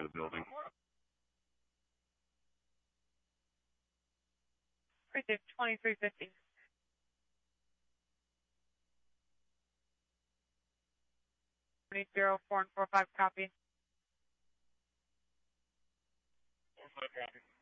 of the building. Precinct 2350. Zero 4 and 45 copy. 45 copy.